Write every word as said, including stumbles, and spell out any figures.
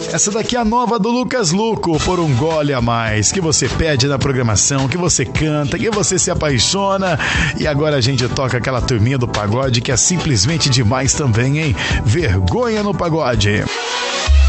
Essa daqui é a nova do Lucas Luco, Por um Gole a Mais, que você pede na programação, que você canta, que você se apaixona. E agora a gente toca aquela turminha do pagode que é simplesmente demais também, hein? Vergonha no Pagode.